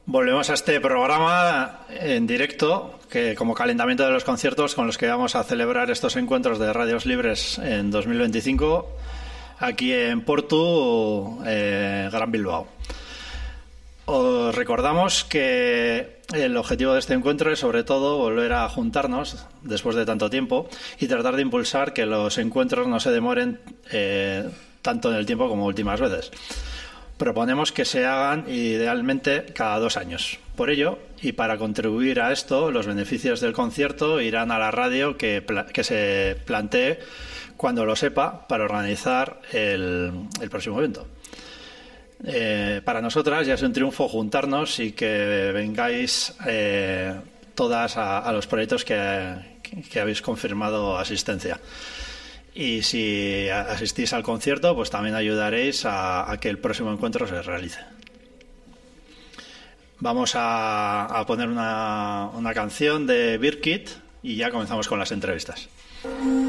Volvemos a este programa en directo, que como calentamiento de los conciertos con los que vamos a celebrar estos encuentros de Radios Libres en 2025, aquí en Portu, Gran Bilbao. Os recordamos que el objetivo de este encuentro es sobre todo volver a juntarnos después de tanto tiempo y tratar de impulsar que los encuentros no se demoren tanto en el tiempo como últimas veces. Proponemos que se hagan idealmente cada 2 años. Por ello, y para contribuir a esto, los beneficios del concierto irán a la radio que se plantee cuando lo sepa para organizar el próximo evento. Para nosotras ya es un triunfo juntarnos y que vengáis todas a los proyectos que habéis confirmado asistencia. Y si asistís al concierto, pues también ayudaréis a que el próximo encuentro se realice. Vamos a poner una canción de Birkit y ya comenzamos con las entrevistas.